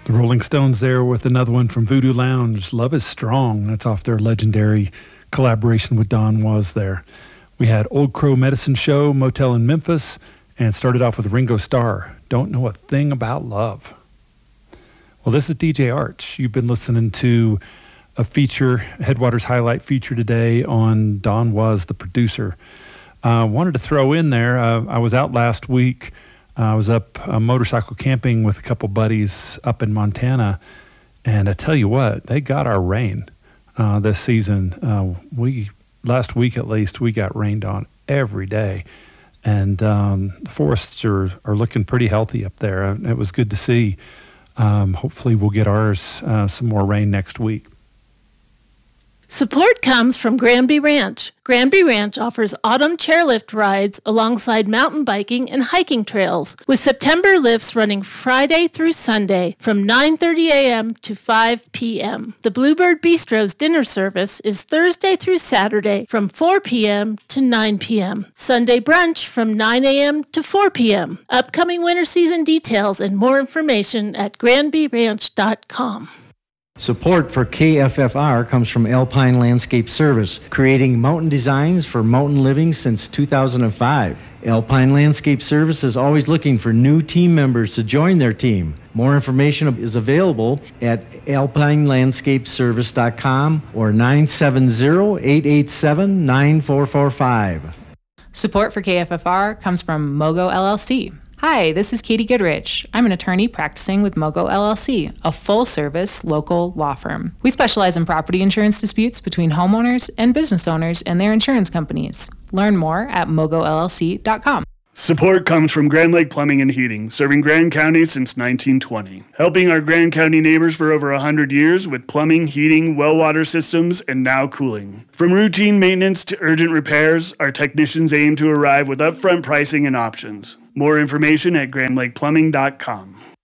The Rolling Stones there with another one from Voodoo Lounge, Love is Strong. That's off their legendary collaboration with Don Was there. We had Old Crow Medicine Show, Motel in Memphis, and started off with Ringo Starr, Don't Know a Thing About Love. Well, this is DJ Arch. You've been listening to a feature, Headwaters Highlight feature today on Don Was, the producer. Wanted to throw in there, I was out last week. I was up motorcycle camping with a couple buddies up in Montana, and I tell you what, they got our rain this season. Last week at least, we got rained on every day, and the forests are looking pretty healthy up there. It was good to see. Hopefully we'll get ours some more rain next week. Support comes from Granby Ranch. Granby Ranch offers autumn chairlift rides alongside mountain biking and hiking trails, with September lifts running Friday through Sunday from 9:30 a.m. to 5 p.m. The Bluebird Bistro's dinner service is Thursday through Saturday from 4 p.m. to 9 p.m. Sunday brunch from 9 a.m. to 4 p.m. Upcoming winter season details and more information at granbyranch.com. Support for KFFR comes from Alpine Landscape Service, creating mountain designs for mountain living since 2005. Alpine Landscape Service is always looking for new team members to join their team. More information is available at alpinelandscapeservice.com or 970-887-9445. Support for KFFR comes from Mogo LLC. Hi, this is Katie Goodrich. I'm an attorney practicing with Mogo LLC, a full-service local law firm. We specialize in property insurance disputes between homeowners and business owners and their insurance companies. Learn more at mogollc.com. Support comes from Grand Lake Plumbing and Heating, serving Grand County since 1920. Helping our Grand County neighbors for over 100 years with plumbing, heating, well water systems, and now cooling. From routine maintenance to urgent repairs, our technicians aim to arrive with upfront pricing and options. More information at grandlakeplumbing.com.